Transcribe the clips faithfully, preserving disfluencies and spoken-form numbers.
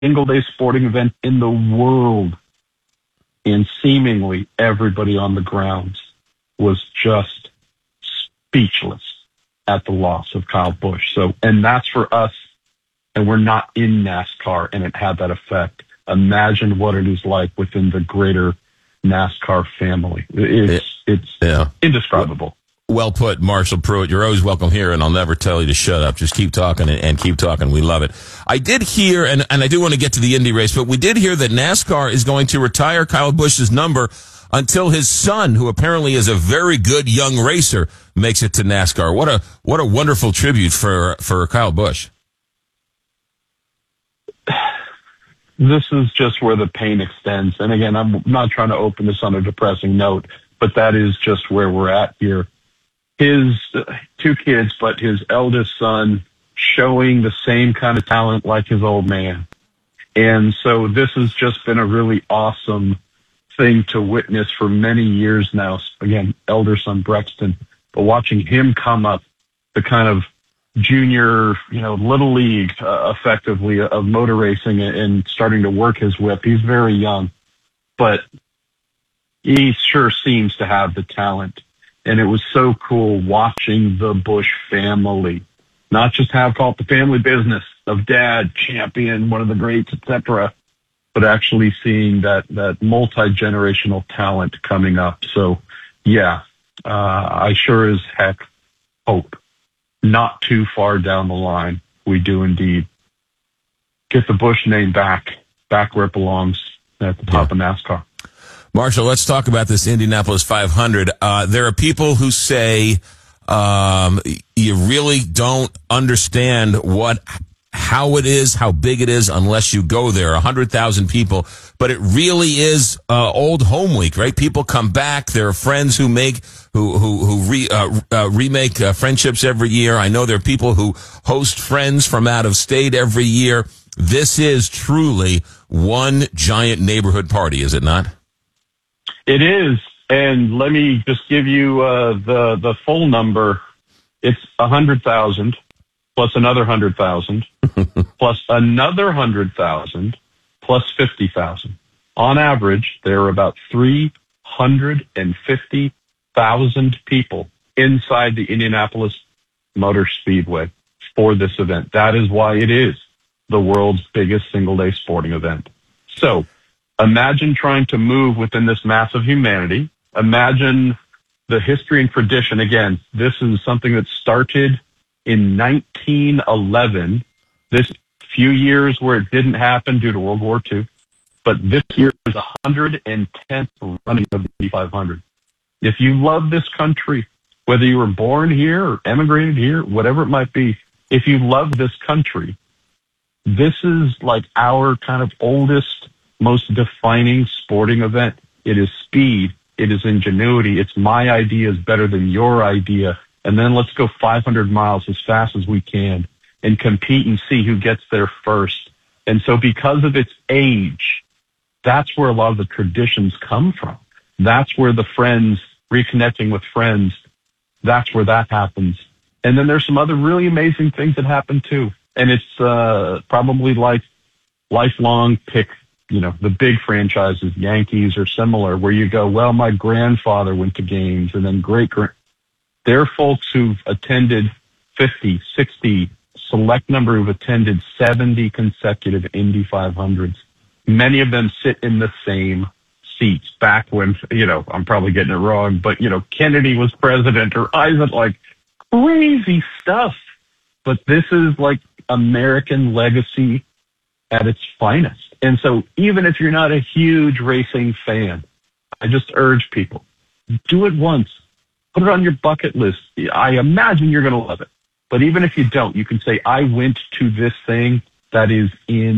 single day sporting event in the world. And seemingly everybody on the grounds was just speechless at the loss of Kyle Busch. So, and that's for us, and we're not in NASCAR, and it had that effect. Imagine what it is like within the greater NASCAR family. It's, it's yeah. indescribable. Well put, Marshall Pruett. You're always welcome here, and I'll never tell you to shut up. Just keep talking and, and keep talking. We love it. I did hear, and, and I do want to get to the Indy race, but we did hear that NASCAR is going to retire Kyle Busch's number until his son, who apparently is a very good young racer, makes it to NASCAR. What a what a wonderful tribute for for Kyle Busch. This is just where the pain extends. And again, I'm not trying to open this on a depressing note, but that is just where we're at here. His uh, two kids, but his eldest son showing the same kind of talent like his old man. And so this has just been a really awesome thing to witness for many years now. Again, elder son Brexton, but watching him come up the kind of junior, you know, little league uh, effectively of motor racing and starting to work his whip. He's very young, but he sure seems to have the talent. And it was so cool watching the Busch family, not just have called the family business of dad, champion, one of the greats, et cetera, but actually seeing that, that multi-generational talent coming up. So, yeah, uh, I sure as heck hope not too far down the line, we do indeed get the Busch name back, back where it belongs at the top yeah. of NASCAR. Marshall, let's talk about this Indianapolis five hundred. Uh, there are people who say um, you really don't understand what, how it is, how big it is, unless you go there. A hundred thousand people, but it really is uh, old home week, right? People come back. There are friends who make who who who re, uh, uh, remake uh, friendships every year. I know there are people who host friends from out of state every year. This is truly one giant neighborhood party, is it not? It is, and let me just give you uh, the the full number. It's a hundred thousand plus another hundred thousand plus another hundred thousand plus fifty thousand. On average, there are about three hundred and fifty thousand people inside the Indianapolis Motor Speedway for this event. That is why it is the world's biggest single-day sporting event. So, imagine trying to move within this mass of humanity. Imagine the history and tradition. Again, this is something that started in nineteen eleven. This few years where it didn't happen due to World War Two. But this year is the one hundred tenth running of the Indy five hundred. If you love this country, whether you were born here or emigrated here, whatever it might be, if you love this country, this is like our kind of oldest, most defining sporting event. It is speed. It is ingenuity. It's my idea is better than your idea. And then let's go five hundred miles as fast as we can and compete and see who gets there first. And so because of its age, that's where a lot of the traditions come from. That's where the friends, reconnecting with friends, that's where that happens. And then there's some other really amazing things that happen too. And it's uh, probably like lifelong pick, you know, the big franchises, Yankees or similar, where you go, well, my grandfather went to games, and then great grand. There are folks who've attended fifty, sixty, select number who've attended seventy consecutive Indy five hundreds. Many of them sit in the same seats back when, you know, I'm probably getting it wrong, but, you know, Kennedy was president or Eisenhower, like crazy stuff. But this is like American legacy at its finest. And so even if you're not a huge racing fan, I just urge people, do it once. Put it on your bucket list. I imagine you're going to love it. But even if you don't, you can say, I went to this thing that is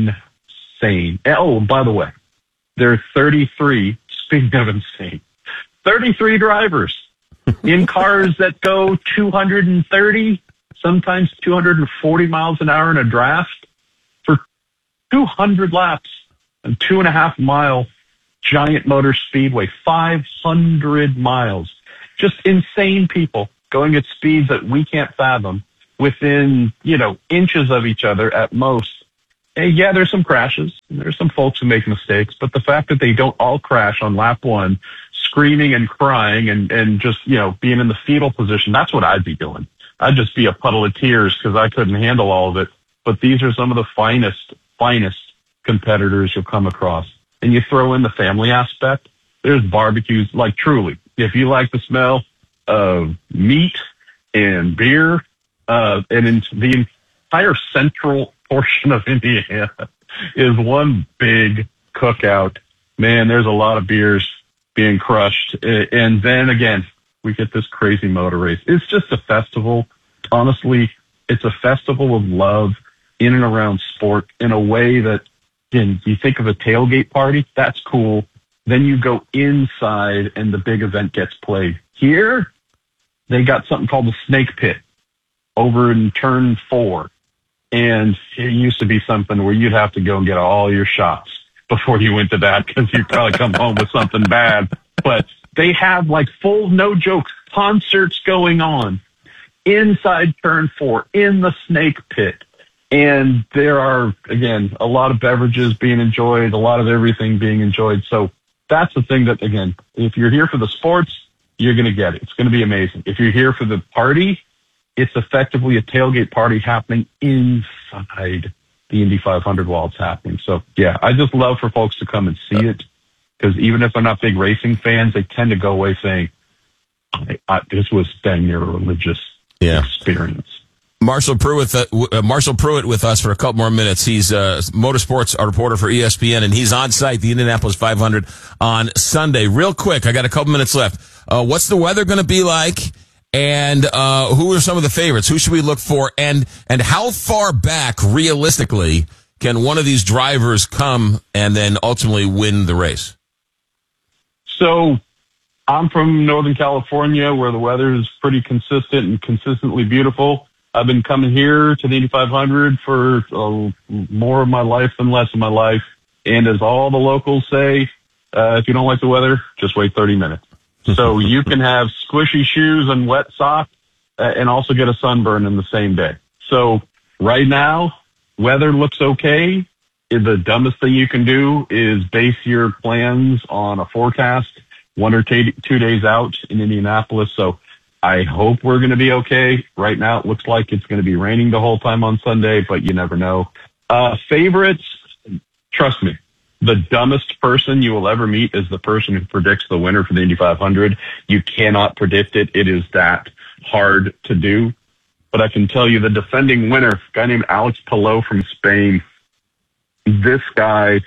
insane. Oh, by the way, there are thirty-three, speaking of insane, thirty-three drivers in cars that go two hundred thirty, sometimes two hundred forty miles an hour in a draft for two hundred laps and two and a half mile giant motor speedway, five hundred miles. Just insane people going at speeds that we can't fathom within, you know, inches of each other at most. hey, yeah, there's some crashes. There's some folks who make mistakes, but the fact that they don't all crash on lap one, screaming and crying and, and just, you know, being in the fetal position, that's what I'd be doing. I'd just be a puddle of tears because I couldn't handle all of it. But these are some of the finest, finest competitors you'll come across. And you throw in the family aspect. There's barbecues, like truly, if you like the smell of meat and beer, uh, and in the entire central portion of Indiana is one big cookout. Man, there's a lot of beers being crushed. And then again, we get this crazy motor race. It's just a festival. Honestly, it's a festival of love in and around sport in a way that, again, you think of a tailgate party, that's cool. Then you go inside and the big event gets played. Here, they got something called the Snake Pit over in turn four. And it used to be something where you'd have to go and get all your shots before you went to that because you'd probably come home with something bad. But they have like full, no joke, concerts going on inside turn four in the Snake Pit. And there are, again, a lot of beverages being enjoyed, a lot of everything being enjoyed. So that's the thing that, again, if you're here for the sports, you're going to get it. It's going to be amazing. If you're here for the party, it's effectively a tailgate party happening inside the Indy five hundred while it's happening. So, yeah, I just love for folks to come and see it because even if they're not big racing fans, they tend to go away saying, I, I, this was dang near a religious yeah. experience. Marshall Pruitt, uh, uh, Marshall Pruitt with us for a couple more minutes. He's uh, motorsports a reporter for E S P N, and he's on site, the Indianapolis five hundred on Sunday. Real quick, I got a couple minutes left. Uh, what's the weather going to be like? And uh, who are some of the favorites? Who should we look for? And and how far back, realistically, can one of these drivers come and then ultimately win the race? So I'm from Northern California, where the weather is pretty consistent and consistently beautiful. I've been coming here to the Indy five hundred for uh, more of my life than less of my life. And as all the locals say, uh, if you don't like the weather, just wait thirty minutes. So you can have squishy shoes and wet socks uh, and also get a sunburn in the same day. So right now, weather looks okay. The dumbest thing you can do is base your plans on a forecast one or t- two days out in Indianapolis. So I hope we're going to be okay. Right now, it looks like it's going to be raining the whole time on Sunday, but you never know. Uh, favorites, trust me, the dumbest person you will ever meet is the person who predicts the winner for the Indy five hundred. You cannot predict it. It is that hard to do. But I can tell you the defending winner, a guy named Alex Palou from Spain, this guy,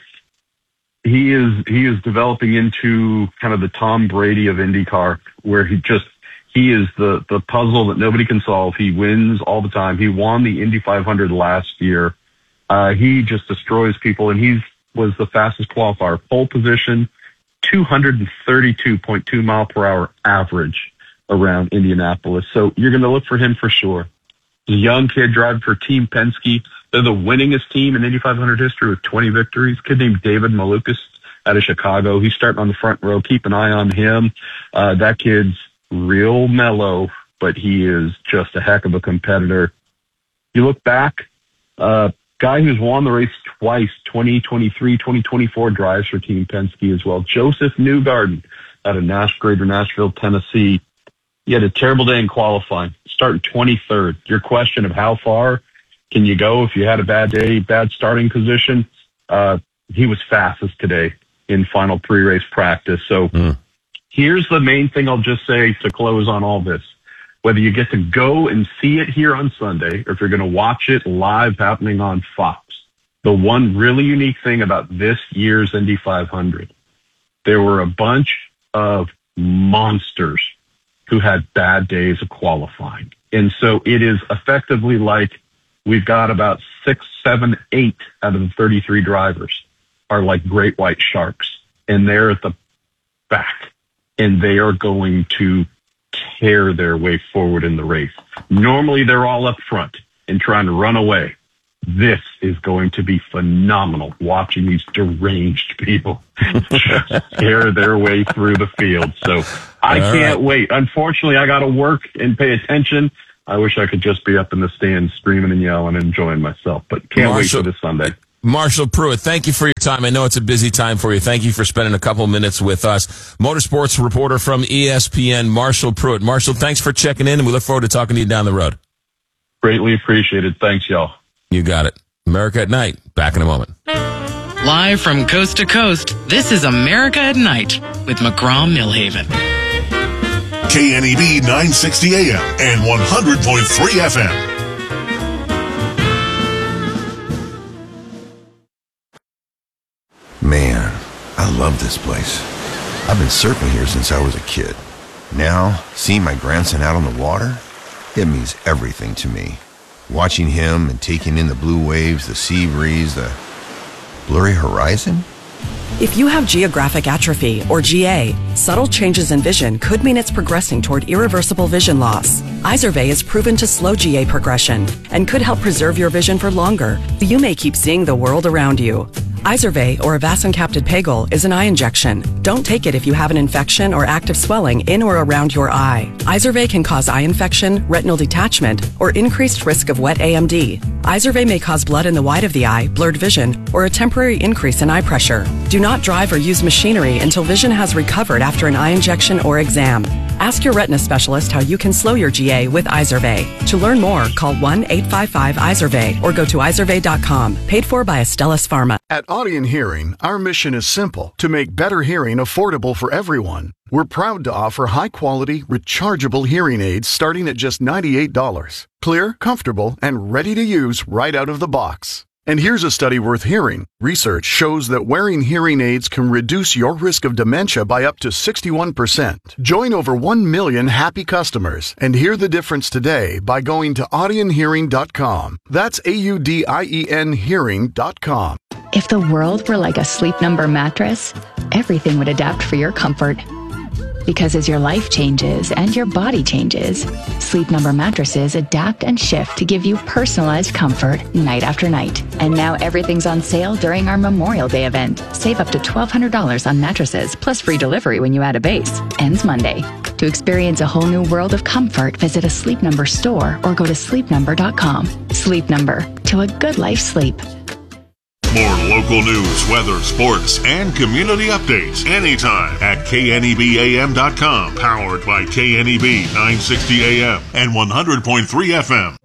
he is, he is developing into kind of the Tom Brady of IndyCar, where he just, he is the, the puzzle that nobody can solve. He wins all the time. He won the Indy five hundred last year. Uh, he just destroys people, and he's was the fastest qualifier. Pole position, two thirty-two point two mile per hour average around Indianapolis. So you're going to look for him for sure. He's a young kid driving for Team Penske. They're the winningest team in Indy five hundred history with twenty victories. Kid named David Malukas out of Chicago. He's starting on the front row. Keep an eye on him. Uh, that kid's real mellow, but he is just a heck of a competitor. You look back, uh, guy who's won the race twice, twenty twenty-three, twenty twenty-four, drives for Team Penske as well. Joseph Newgarden out of Nash, Greater Nashville, Tennessee. He had a terrible day in qualifying, starting twenty-third. Your question of how far can you go if you had a bad day, bad starting position, uh, he was fastest today in final pre-race practice. So mm. here's the main thing I'll just say to close on all this. Whether you get to go and see it here on Sunday or if you're going to watch it live happening on Fox, the one really unique thing about this year's Indy five hundred, there were a bunch of monsters who had bad days of qualifying. And so it is effectively like we've got about six, seven, eight out of the thirty-three drivers are like great white sharks, and they're at the back, and they are going to tear their way forward in the race. Normally they're all up front and trying to run away. This is going to be phenomenal, watching these deranged people just tear their way through the field. So I all can't right. wait. Unfortunately, I got to work and pay attention. I wish I could just be up in the stands screaming and yelling and enjoying myself, but can't Marshall, wait for this Sunday. Marshall Pruitt, thank you for your time. I know it's a busy time for you. Thank you for spending a couple minutes with us. Motorsports reporter from E S P N, Marshall Pruitt. Marshall, thanks for checking in, and we look forward to talking to you down the road. Greatly appreciated. Thanks, y'all. You got it. America at Night. Back in a moment. Live from coast to coast, this is America at Night with McGraw Millhaven. K N E B nine sixty A M and one hundred point three F M. Man, I love this place. I've been surfing here since I was a kid. Now, seeing my grandson out on the water, it means everything to me. Watching him and taking in the blue waves, the sea breeze, the blurry horizon. If you have geographic atrophy, or G A, subtle changes in vision could mean it's progressing toward irreversible vision loss. Izervay is proven to slow G A progression and could help preserve your vision for longer, so you may keep seeing the world around you. Izervay, or avacincaptad pegol, is an eye injection. Don't take it if you have an infection or active swelling in or around your eye. Izervay can cause eye infection, retinal detachment, or increased risk of wet A M D. Izervay may cause blood in the white of the eye, blurred vision, or a temporary increase in eye pressure. Do not drive or use machinery until vision has recovered after an eye injection or exam. Ask your retina specialist how you can slow your G A with Izervay. To learn more, call one eight five five Izervay or go to izervay dot com. Paid for by Astellas Pharma. At Audien Hearing, our mission is simple: to make better hearing affordable for everyone. We're proud to offer high-quality, rechargeable hearing aids starting at just ninety-eight dollars. Clear, comfortable, and ready to use right out of the box. And here's a study worth hearing. Research shows that wearing hearing aids can reduce your risk of dementia by up to sixty-one percent. Join over one million happy customers and hear the difference today by going to audien hearing dot com. That's A U D I E N hearing dot com. If the world were like a Sleep Number mattress, everything would adapt for your comfort. Because as your life changes and your body changes, Sleep Number mattresses adapt and shift to give you personalized comfort night after night. And now everything's on sale during our Memorial Day event. Save up to twelve hundred dollars on mattresses, plus free delivery when you add a base. Ends Monday. To experience a whole new world of comfort, visit a Sleep Number store or go to sleep number dot com. Sleep Number. To a good life sleep. More local news, weather, sports, and community updates anytime at K N E B A M dot com. Powered by K N E B nine sixty A M and one hundred point three F M.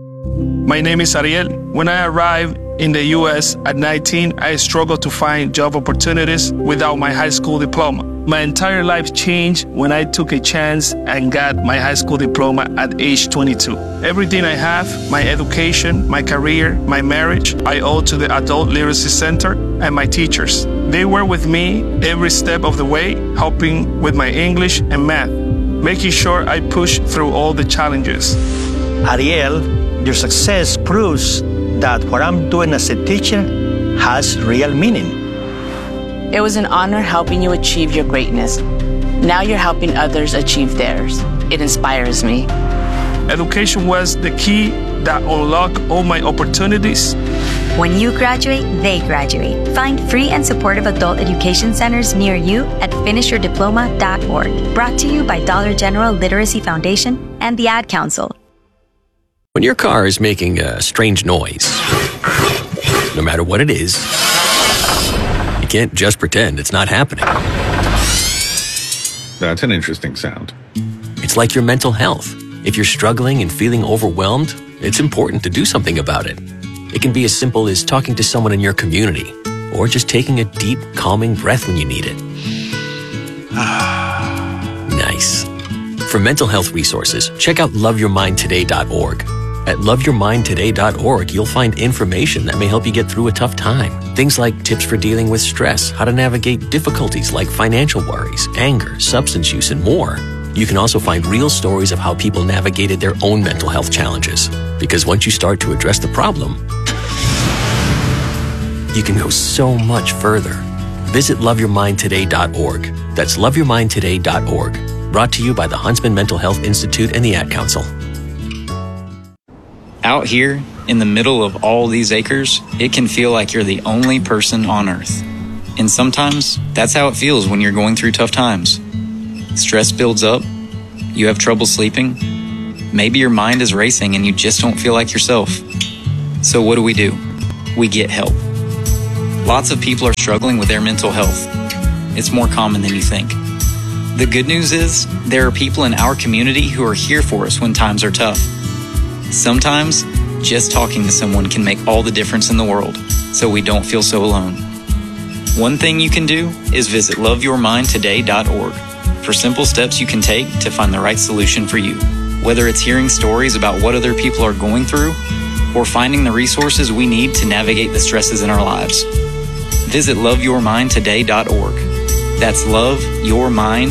My name is Ariel. When I arrived in the U S at nineteen, I struggled to find job opportunities without my high school diploma. My entire life changed when I took a chance and got my high school diploma at age twenty-two. Everything I have, my education, my career, my marriage, I owe to the Adult Literacy Center and my teachers. They were with me every step of the way, helping with my English and math, making sure I pushed through all the challenges. Ariel, your success proves that what I'm doing as a teacher has real meaning. It was an honor helping you achieve your greatness. Now you're helping others achieve theirs. It inspires me. Education was the key that unlocked all my opportunities. When you graduate, they graduate. Find free and supportive adult education centers near you at finish your diploma dot org. Brought to you by Dollar General Literacy Foundation and the Ad Council. When your car is making a strange noise, no matter what it is, you can't just pretend it's not happening. That's an interesting sound. It's like your mental health. If you're struggling and feeling overwhelmed, it's important to do something about it. It can be as simple as talking to someone in your community, or just taking a deep, calming breath when you need it. Nice. For mental health resources, check out love your mind today dot org. At love your mind today dot org, you'll find information that may help you get through a tough time. Things like tips for dealing with stress, how to navigate difficulties like financial worries, anger, substance use, and more. You can also find real stories of how people navigated their own mental health challenges. Because once you start to address the problem, you can go so much further. Visit love your mind today dot org. That's love your mind today dot org. Brought to you by the Huntsman Mental Health Institute and the Ad Council. Out here, in the middle of all these acres, it can feel like you're the only person on Earth. And sometimes, that's how it feels when you're going through tough times. Stress builds up, you have trouble sleeping, maybe your mind is racing and you just don't feel like yourself. So what do we do? We get help. Lots of people are struggling with their mental health. It's more common than you think. The good news is, there are people in our community who are here for us when times are tough. Sometimes, just talking to someone can make all the difference in the world, so we don't feel so alone. One thing you can do is visit love your mind today dot org for simple steps you can take to find the right solution for you. Whether it's hearing stories about what other people are going through, or finding the resources we need to navigate the stresses in our lives. Visit love your mind today dot org. That's love your mind